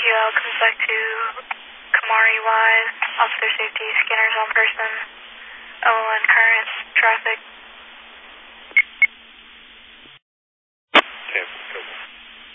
UL comes back to Kamari Wise, officer safety, scanners on person, OLN current, traffic.